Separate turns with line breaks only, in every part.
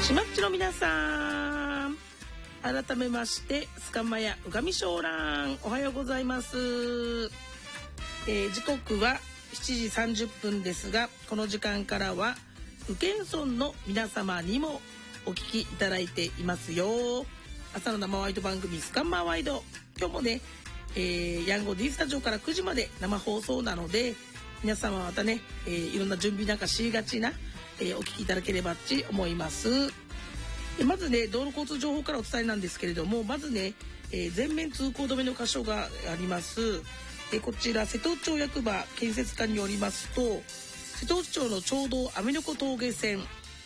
しまっちの皆さん、改めましてスカマヤうがみしょうらん、おはようございます。時刻は7時30分ですが、この時間からは宇検村の皆様にもお聞きいただいていますよ。朝の生ワイド番組スカンマーワイド、今日もね、ヤンゴ D スタジオから9時まで生放送なので、皆様はまたね、いろんな準備なんかしがちな、お聞きいただければっち思います。まずね、道路交通情報からお伝えなんですけれども、まずね、全面通行止めの箇所があります。こちら瀬戸町役場建設課によりますと、瀬戸内町の町道アメノコ峠線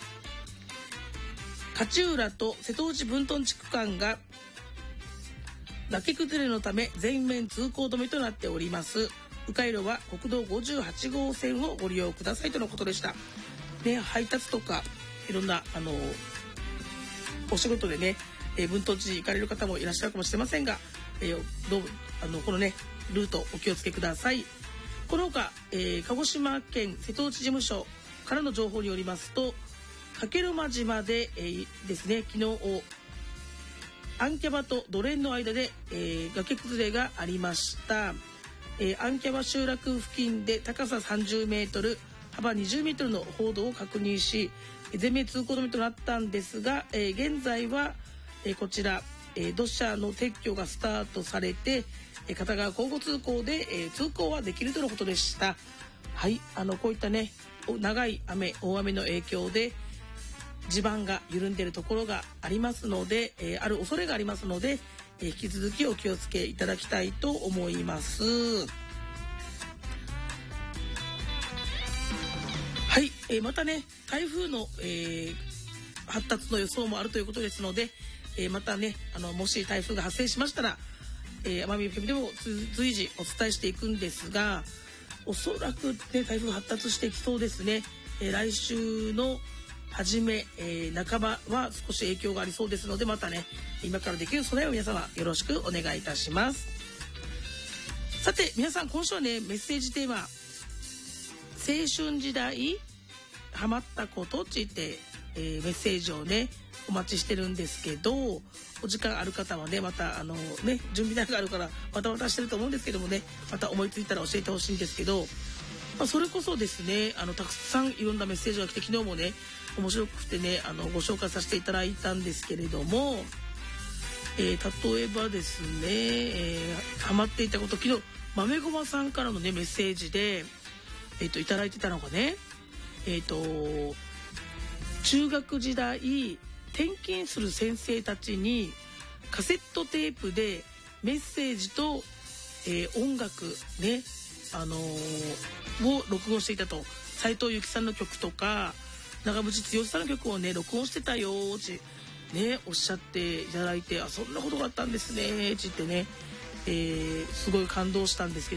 勝浦と瀬戸内分屯地区間が崖崩れのため全面通行止めとなっております。迂回路は国道58号線をご利用くださいとのことでした。ね、配達とかいろんなお仕事でね、分屯地に行かれる方もいらっしゃるかもしれませんが、どうこのねルートお気をつけください。この他、鹿児島県瀬戸内事務所からの情報によりますと、加呂間島で、ですね、昨日アンキャバと土蓮の間で、崖崩れがありました。アンキャバ集落付近で高さ30メートル幅20メートルの報道を確認し、全面通行止めとなったんですが、現在は、こちら、土砂の撤去がスタートされて、片側交互通行で、通行はできるとのことでした。はい、こういったね長い大雨の影響で地盤が緩んでいるところがありますので、ある恐れがありますので、引き続きお気をつけいただきたいと思います。はい、またね台風の、発達の予想もあるということですので、またねもし台風が発生しましたら、奄美 FM でも随時お伝えしていくんですが、おそらくね台風発達していきそうですね。来週の初め、半ばは少し影響がありそうですので、またね今からできる備えを皆様よろしくお願いいたします。さて皆さん、今週はねメッセージテーマ、青春時代ハマったことって言って、メッセージをねお待ちしてるんですけど、お時間ある方はねまた準備なんかあるからバタバタしてると思うんですけどもね、また思いついたら教えてほしいんですけど、それこそですねたくさんいろんなメッセージが来て、昨日もね面白くてねご紹介させていただいたんですけれども、例えばですね、ハマっていたこと、昨日豆ごまさんからのねメッセージでいただいてたのがね、中学時代転勤する先生たちにカセットテープでメッセージと、音楽ねを録音していたと。斉藤由貴さんの曲とか長渕剛さんの曲をね録音してたよってねおっしゃっていただいて、そんなことがあったんですねって言ってね、すごい感動したんですけど